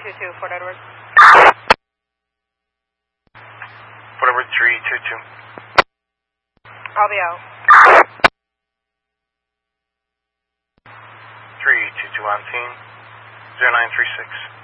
322, Fort Edward. Fort Edward 322. I'll be out. 322 on scene, 0936.